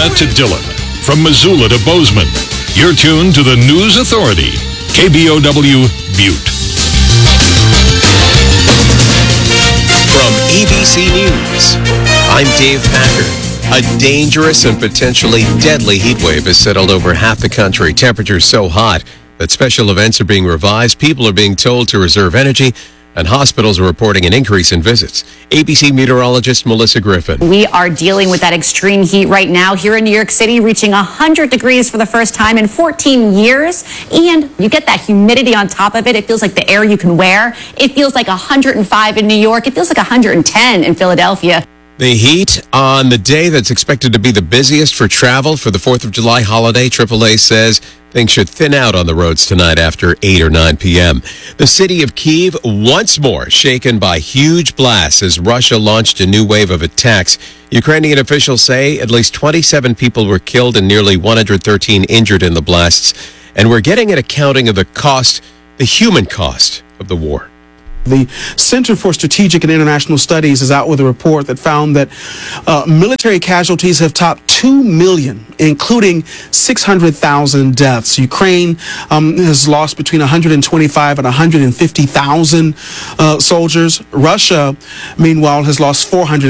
Helena to Dillon, from Missoula to Bozeman. You're tuned to the News Authority, KBOW Butte. From ABC News, I'm Dave Packer. A dangerous and potentially deadly heat wave has settled over half the country. Temperatures so hot that special events are being revised, people are being told to reserve energy, and hospitals are reporting an increase in visits. ABC meteorologist Melissa Griffin. We are dealing with that extreme heat right now here in New York City, reaching 100 degrees for the first time in 14 years. And you get that humidity on top of it. It feels like the air you can wear. It feels like 105 in New York. It feels like 110 in Philadelphia. The heat on the day that's expected to be the busiest for travel for the 4th of July holiday, AAA says things should thin out on the roads tonight after 8 or 9 p.m. The city of Kyiv once more shaken by huge blasts as Russia launched a new wave of attacks. Ukrainian officials say at least 27 people were killed and nearly 113 injured in the blasts. And we're getting an accounting of the cost, the human cost of the war. The Center for Strategic and International Studies is out with a report that found that military casualties have topped 2 million, including 600,000 deaths. Ukraine has lost between 125 and 150,000 soldiers. Russia, meanwhile, has lost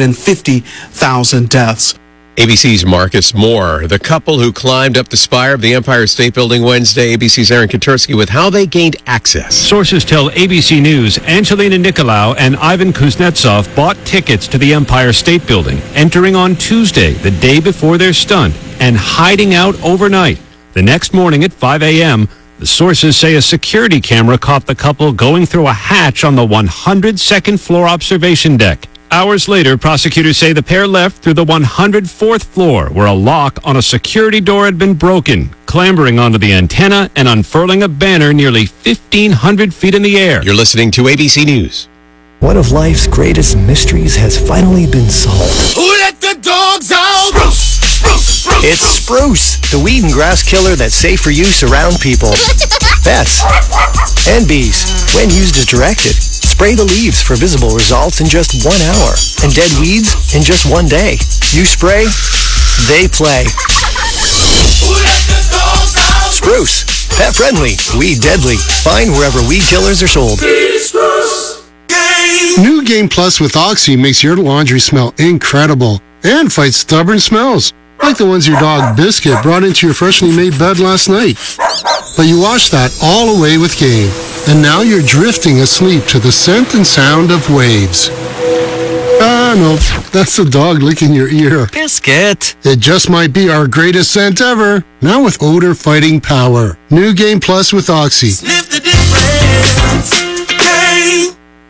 450,000 deaths. ABC's Marcus Moore, the couple who climbed up the spire of the Empire State Building Wednesday. ABC's Aaron Katersky with how they gained access. Sources tell ABC News Angelina Nicolaou and Ivan Kuznetsov bought tickets to the Empire State Building, entering on Tuesday, the day before their stunt, and hiding out overnight. The next morning at 5 a.m., the sources say a security camera caught the couple going through a hatch on the 102nd floor observation deck. Hours later, prosecutors say the pair left through the 104th floor, where a lock on a security door had been broken, clambering onto the antenna and unfurling a banner nearly 1,500 feet in the air. You're listening to ABC News. One of life's greatest mysteries has finally been solved. Who let the dogs out? Spruce, spruce, spruce. It's Spruce, the weed and grass killer that's safe for use around people, pets, and bees. When used as directed, spray the leaves for visible results in just 1 hour, and dead weeds in just 1 day. You spray, they play. Who let the dogs out? Spruce, pet friendly, weed deadly. Find wherever weed killers are sold. Spruce. New Game Plus with Oxy makes your laundry smell incredible and fights stubborn smells, like the ones your dog Biscuit brought into your freshly made bed last night. But you washed that all away with Game, and now you're drifting asleep to the scent and sound of waves. Ah, no, that's the dog licking your ear. Biscuit. It just might be our greatest scent ever, now with odor-fighting power. New Game Plus with Oxy. Sniff the difference. Game.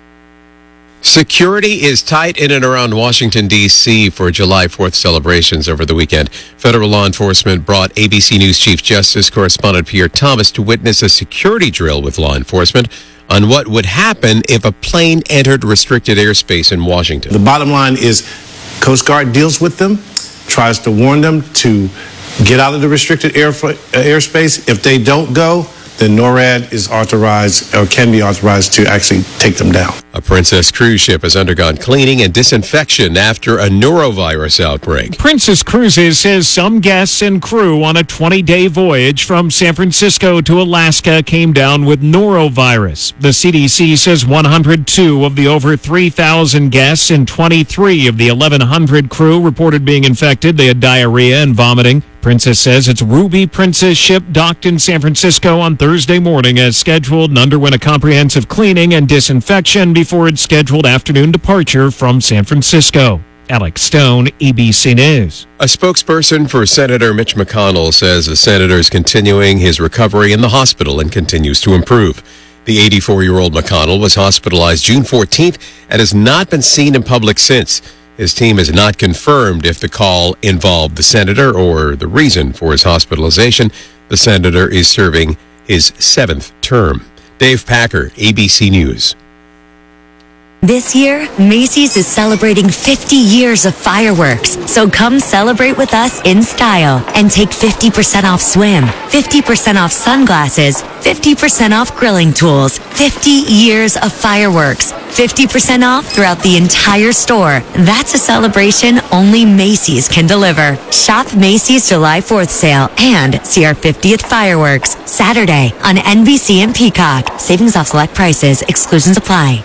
Security is tight in and around Washington, D.C. for July 4th celebrations over the weekend. Federal law enforcement brought ABC News Chief Justice correspondent Pierre Thomas to witness a security drill with law enforcement on what would happen if a plane entered restricted airspace in Washington. The bottom line is Coast Guard deals with them, tries to warn them to get out of the restricted airspace. If they don't go, then NORAD is authorized or can be authorized to actually take them down. A Princess cruise ship has undergone cleaning and disinfection after a norovirus outbreak. Princess Cruises says some guests and crew on a 20-day voyage from San Francisco to Alaska came down with norovirus. The CDC says 102 of the over 3,000 guests and 23 of the 1,100 crew reported being infected. They had diarrhea and vomiting. Princess says its Ruby Princess ship docked in San Francisco on Thursday morning as scheduled and underwent a comprehensive cleaning and disinfection before its scheduled afternoon departure from San Francisco. Alex Stone, ABC News. A spokesperson for Senator Mitch McConnell says the senator is continuing his recovery in the hospital and continues to improve. The 84-year-old McConnell was hospitalized June 14th and has not been seen in public since. His team has not confirmed if the call involved the senator or the reason for his hospitalization. The senator is serving his 7th term. Dave Packer, ABC News. This year, Macy's is celebrating 50 years of fireworks. So come celebrate with us in style and take 50% off swim, 50% off sunglasses, 50% off grilling tools, 50 years of fireworks, 50% off throughout the entire store. That's a celebration only Macy's can deliver. Shop Macy's July 4th sale and see our 50th fireworks Saturday on NBC and Peacock. Savings off select prices. Exclusions apply.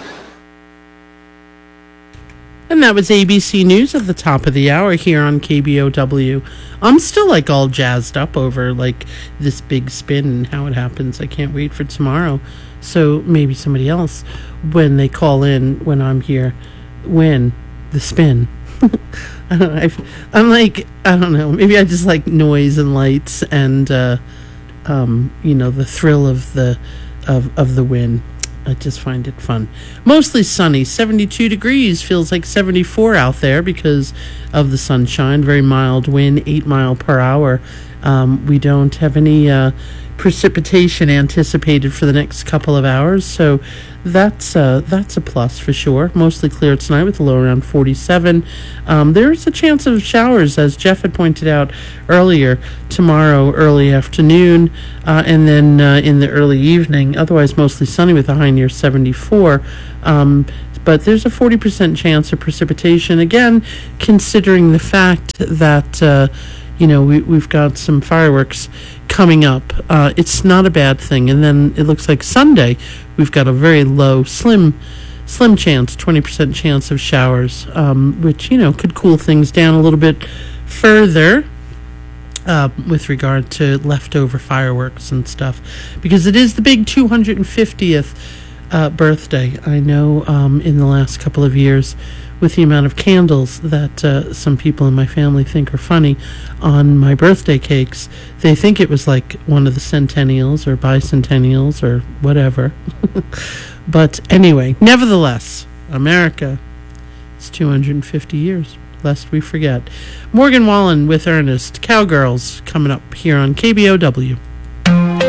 And that was ABC News at the top of the hour here on KBOW. I'm still like all jazzed up over like this big spin and how it happens. I can't wait for tomorrow. So maybe somebody else, when they call in when I'm here, win the spin. I don't know. I'm like, I don't know. Maybe I just like noise and lights and, the thrill of the win. I just find it fun. Mostly sunny, 72 degrees, feels like 74 out there because of the sunshine. Very mild wind, 8 mile per hour. We don't have any precipitation anticipated for the next couple of hours, so that's a plus for sure. Mostly clear tonight with a low around 47. There's a chance of showers, as Jeff had pointed out earlier, tomorrow early afternoon, and then in the early evening. Otherwise, mostly sunny with a high near 74. But there's a 40% chance of precipitation, again, considering the fact that we've got some fireworks coming up. It's not a bad thing. And then it looks like Sunday, we've got a very low, slim chance, 20% chance of showers, which, could cool things down a little bit further with regard to leftover fireworks and stuff. Because it is the big 250th birthday. I know in the last couple of years, with the amount of candles that some people in my family think are funny on my birthday cakes, they think it was like one of the centennials or bicentennials or whatever. But anyway, nevertheless, America is 250 years, lest we forget. Morgan Wallen with Ernest, Cowgirls, coming up here on KBOW.